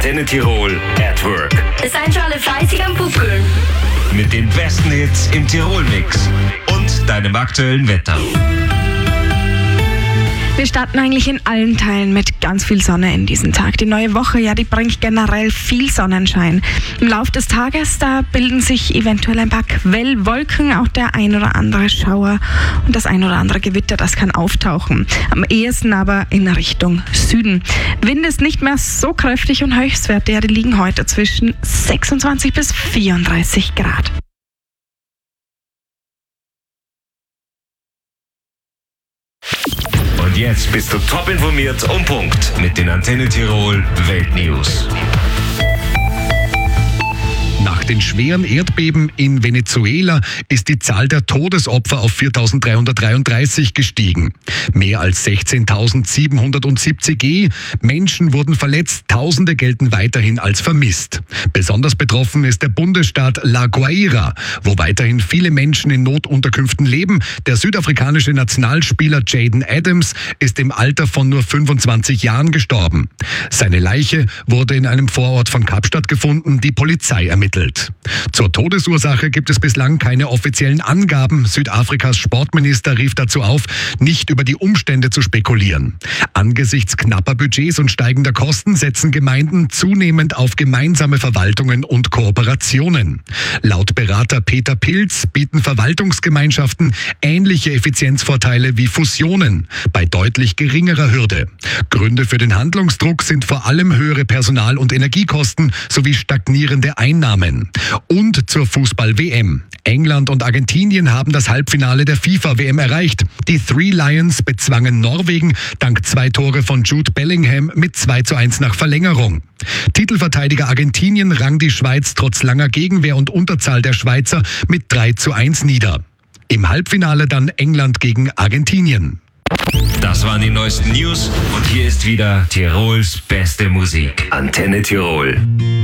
Antenne Tirol at Work. Seid schon alle fleißig am Pupkeln. Mit den besten Hits im Tirol-Mix und deinem aktuellen Wetter. Wir starten eigentlich in allen Teilen mit ganz viel Sonne in diesen Tag. Die neue Woche, die bringt generell viel Sonnenschein. Im Laufe des Tages, da bilden sich eventuell ein paar Quellwolken, auch der ein oder andere Schauer und das ein oder andere Gewitter, das kann auftauchen. Am ehesten aber in Richtung Süden. Wind ist nicht mehr so kräftig und Höchstwerte, die liegen heute zwischen 26 bis 34 Grad. Und jetzt bist du top informiert und Punkt mit den Antenne Tirol Weltnews. Nach den schweren Erdbeben in Venezuela ist die Zahl der Todesopfer auf 4.333 gestiegen. Mehr als 16.770 Menschen wurden verletzt, Tausende gelten weiterhin als vermisst. Besonders betroffen ist der Bundesstaat La Guaira, wo weiterhin viele Menschen in Notunterkünften leben. Der südafrikanische Nationalspieler Jaden Adams ist im Alter von nur 25 Jahren gestorben. Seine Leiche wurde in einem Vorort von Kapstadt gefunden, die Polizei ermittelt. Zur Todesursache gibt es bislang keine offiziellen Angaben. Südafrikas Sportminister rief dazu auf, nicht über die Umstände zu spekulieren. Angesichts knapper Budgets und steigender Kosten setzen Gemeinden zunehmend auf gemeinsame Verwaltungen und Kooperationen. Laut Berater Peter Pilz bieten Verwaltungsgemeinschaften ähnliche Effizienzvorteile wie Fusionen bei deutlich geringerer Hürde. Gründe für den Handlungsdruck sind vor allem höhere Personal- und Energiekosten sowie stagnierende Einnahmen. Und zur Fußball-WM. England und Argentinien haben das Halbfinale der FIFA-WM erreicht. Die Three Lions bezwangen Norwegen dank 2 Tore von Jude Bellingham mit 2:1 nach Verlängerung. Titelverteidiger Argentinien rang die Schweiz trotz langer Gegenwehr und Unterzahl der Schweizer mit 3:1 nieder. Im Halbfinale dann England gegen Argentinien. Das waren die neuesten News und hier ist wieder Tirols beste Musik. Antenne Tirol.